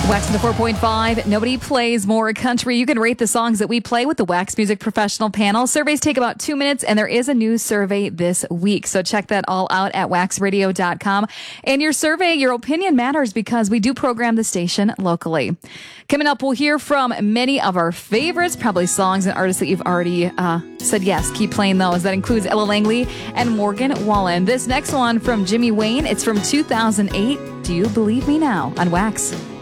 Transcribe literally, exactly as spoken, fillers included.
Wax to four point five. Nobody plays more country. You can rate the songs that we play with the Wax Music Professional Panel. Surveys take about two minutes, and there is a new survey this week. So check that all out at wax radio dot com. And your survey, your opinion matters because we do program the station locally. Coming up, we'll hear from many of our favorites, probably songs and artists that you've already uh, said yes. Keep playing those. That includes Ella Langley and Morgan Wallen. This next one from Jimmy Wayne. It's from two thousand eight. Do You Believe Me Now on Wax.